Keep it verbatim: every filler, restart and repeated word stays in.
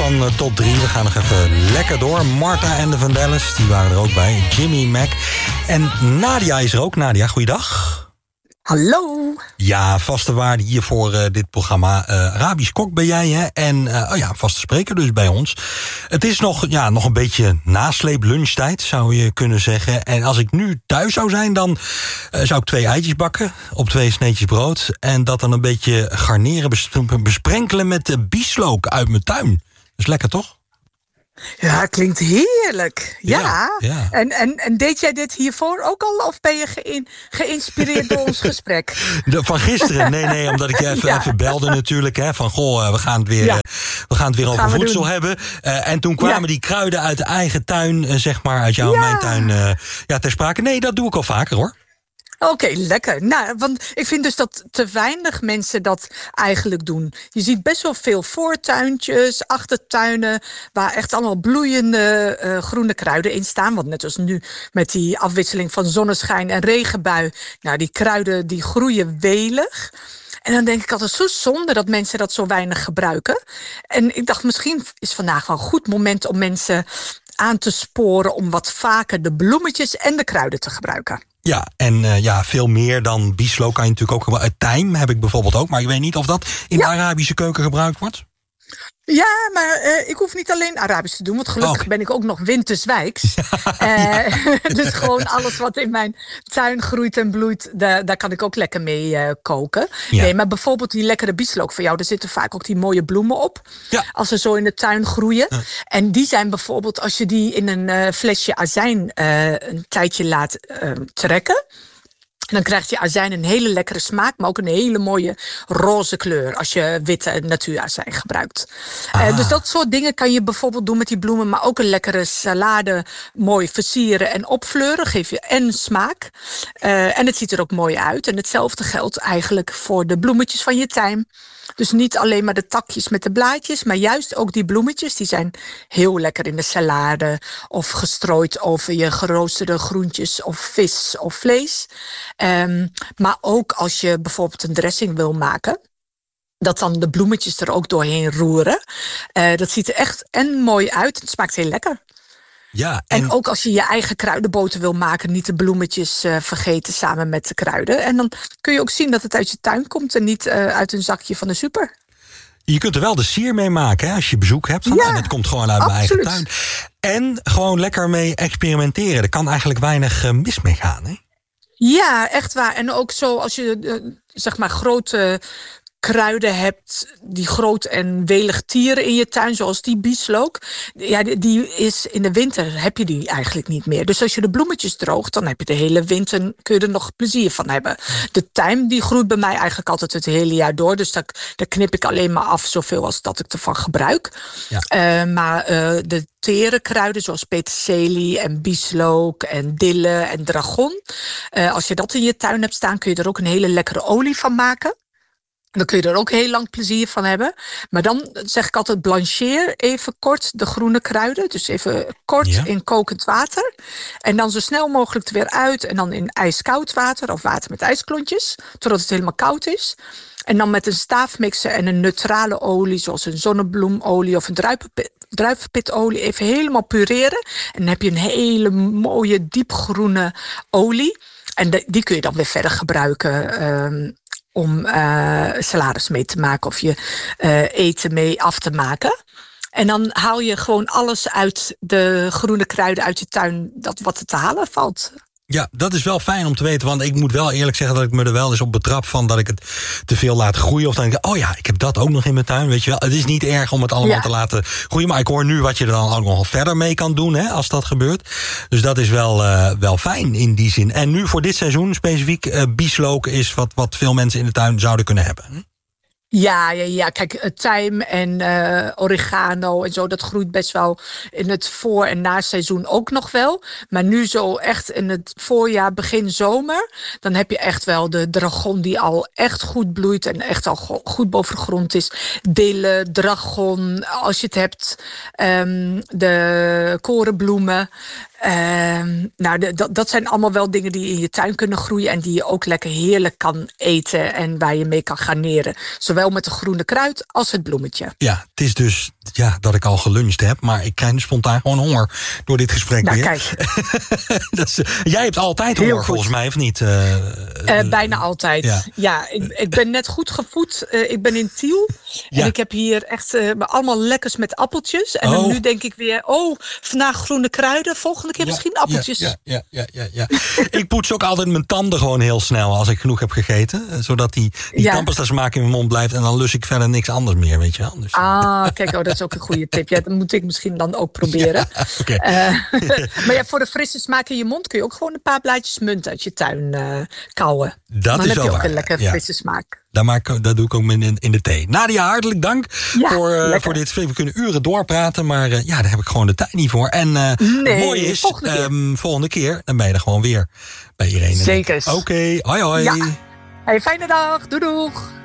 van uh, tot drie. We gaan nog even lekker door. Marta en de Vandellas, die waren er ook bij. Jimmy Mac. En Nadia is er ook. Nadia, goeiedag. Hallo. Ja, vaste waarde hier voor uh, dit programma. Uh, Arabisch kok ben jij, hè? En uh, oh ja, vaste spreker dus bij ons. Het is nog, ja, nog een beetje nasleep lunchtijd, zou je kunnen zeggen. En als ik nu thuis zou zijn, dan uh, zou ik twee eitjes bakken op twee sneetjes brood. En dat dan een beetje garneren, besprenkelen met de bieslook uit mijn tuin. Dat is lekker, toch? Ja, klinkt heerlijk. Ja. Ja, ja. En, en, en deed jij dit hiervoor ook al? Of ben je geïn, geïnspireerd door ons gesprek? De, van gisteren? Nee, nee, omdat ik je even, ja. even belde natuurlijk. Hè, van, goh, we gaan het weer, ja. we gaan het weer over voedsel doen. hebben. Uh, en toen kwamen ja. die kruiden uit de eigen tuin, uh, zeg maar, uit jouw en ja. mijn tuin, uh, ja, ter sprake. Nee, dat doe ik al vaker, hoor. Oké, okay, lekker. Nou, want ik vind dus dat te weinig mensen dat eigenlijk doen. Je ziet best wel veel voortuintjes, achtertuinen, waar echt allemaal bloeiende uh, groene kruiden in staan. Want net als nu met die afwisseling van zonneschijn en regenbui, nou, die kruiden die groeien welig. En dan denk ik altijd zo zonde dat mensen dat zo weinig gebruiken. En ik dacht, misschien is vandaag wel een goed moment om mensen aan te sporen om wat vaker de bloemetjes en de kruiden te gebruiken. Ja, en uh, ja, veel meer dan bieslook kan je natuurlijk ook... Uh, tijm heb ik bijvoorbeeld ook, maar ik weet niet of dat in ja. de Arabische keuken gebruikt wordt. Ja, maar uh, ik hoef niet alleen Arabisch te doen, want gelukkig okay. ben ik ook nog winterswijks. Ja, uh, ja. Dus gewoon alles wat in mijn tuin groeit en bloeit, daar, daar kan ik ook lekker mee uh, koken. Ja. Nee, maar bijvoorbeeld die lekkere bieslook van jou, daar zitten vaak ook die mooie bloemen op. Ja. Als ze zo in de tuin groeien. Ja. En die zijn bijvoorbeeld, als je die in een uh, flesje azijn uh, een tijdje laat uh, trekken, dan krijgt je azijn een hele lekkere smaak, maar ook een hele mooie roze kleur als je witte natuurazijn gebruikt. Ah. Uh, dus dat soort dingen kan je bijvoorbeeld doen met die bloemen, maar ook een lekkere salade mooi versieren en opfleuren. Geef je en smaak. Uh, en het ziet er ook mooi uit. En hetzelfde geldt eigenlijk voor de bloemetjes van je tuin. Dus niet alleen maar de takjes met de blaadjes, maar juist ook die bloemetjes. Die zijn heel lekker in de salade of gestrooid over je geroosterde groentjes of vis of vlees. Um, maar ook als je bijvoorbeeld een dressing wil maken, dat dan de bloemetjes er ook doorheen roeren. Uh, dat ziet er echt en mooi uit. Het smaakt heel lekker. Ja, en... en ook als je je eigen kruidenboter wil maken, niet de bloemetjes uh, vergeten samen met de kruiden. En dan kun je ook zien dat het uit je tuin komt en niet uh, uit een zakje van de super. Je kunt er wel de sier mee maken, hè, als je bezoek hebt. Van, ja, en het komt gewoon uit absoluut. Mijn eigen tuin. En gewoon lekker mee experimenteren. Er kan eigenlijk weinig uh, mis mee gaan, hè? Ja, echt waar. En ook zo als je uh, zeg maar grote kruiden hebt die groot en welig tieren in je tuin, zoals die bieslook. Ja, die is in de winter heb je die eigenlijk niet meer. Dus als je de bloemetjes droogt, dan heb je de hele winter, kun je er nog plezier van hebben. De tijm die groeit bij mij eigenlijk altijd het hele jaar door. Dus daar, daar knip ik alleen maar af zoveel als dat ik ervan gebruik. Ja. Uh, maar uh, de tere kruiden zoals peterselie en bieslook en dille en dragon. Uh, als je dat in je tuin hebt staan, kun je er ook een hele lekkere olie van maken. Dan kun je er ook heel lang plezier van hebben. Maar dan zeg ik altijd, blancheer even kort de groene kruiden. Dus even kort ja. in kokend water. En dan zo snel mogelijk er weer uit. En dan in ijskoud water of water met ijsklontjes. Totdat het helemaal koud is. En dan met een staafmixer en een neutrale olie, zoals een zonnebloemolie of een druivenpit, druivenpitolie, even helemaal pureren. En dan heb je een hele mooie diepgroene olie. En de, die kun je dan weer verder gebruiken Um, om uh, salades mee te maken of je uh, eten mee af te maken. En dan haal je gewoon alles uit de groene kruiden uit je tuin, dat wat er te halen valt. Ja, dat is wel fijn om te weten, want ik moet wel eerlijk zeggen dat ik me er wel eens op betrap van dat ik het te veel laat groeien. Of dan denk ik, oh ja, ik heb dat ook nog in mijn tuin, weet je wel. Het is niet erg om het allemaal ja. te laten groeien, maar ik hoor nu wat je er dan ook nog verder mee kan doen, hè, als dat gebeurt. Dus dat is wel, uh, wel fijn in die zin. En nu voor dit seizoen specifiek, uh, bieslook is wat, wat veel mensen in de tuin zouden kunnen hebben. Ja, ja, ja, kijk, tijm en uh, oregano en zo, dat groeit best wel in het voor- en naseizoen ook nog wel. Maar nu zo echt in het voorjaar, begin zomer, dan heb je echt wel de dragon die al echt goed bloeit en echt al go- goed boven de grond is. Dille, dragon, als je het hebt, um, de korenbloemen. Uh, nou, de, dat, dat zijn allemaal wel dingen die in je tuin kunnen groeien en die je ook lekker heerlijk kan eten en waar je mee kan garneren. Zowel met de groene kruid als het bloemetje. Ja, het is dus ja, dat ik al geluncht heb, maar ik krijg nu spontaan gewoon honger door dit gesprek nou, weer. Kijk. dat is, jij hebt altijd Heel honger goed. volgens mij, of niet? Uh, uh, bijna altijd. Ja, ja ik, ik ben net goed gevoed. Uh, ik ben in Tiel ja. en ik heb hier echt uh, allemaal lekkers met appeltjes. En oh. dan nu denk ik weer, oh, vandaag groene kruiden, volgende keer ja, misschien appeltjes. Ja, ja, ja, ja, ja, ja. Ik poets ook altijd mijn tanden gewoon heel snel als ik genoeg heb gegeten. Zodat die, die ja. tandpasta smaak in mijn mond blijft en dan lust ik verder niks anders meer, weet je wel. Dus, ah, kijk, oh, dat is ook een goede tip. Ja, dat moet ik misschien dan ook proberen. Ja, okay. uh, maar ja, voor de frisse smaak in je mond kun je ook gewoon een paar blaadjes munt uit je tuin uh, kauwen. Dat dan is heb wel je ook waar. een lekker Ja. frisse smaak. Dat, maak, dat doe ik ook in, in de thee. Nadia, hartelijk dank ja, voor, uh, voor dit. We kunnen uren doorpraten, maar uh, ja, daar heb ik gewoon de tijd niet voor. En uh, nee, het mooie is, volgende keer. Um, volgende keer, dan ben je er gewoon weer bij Irene. Zeker. Oké, okay, hoi hoi. Ja. Hey, fijne dag, doei doeg.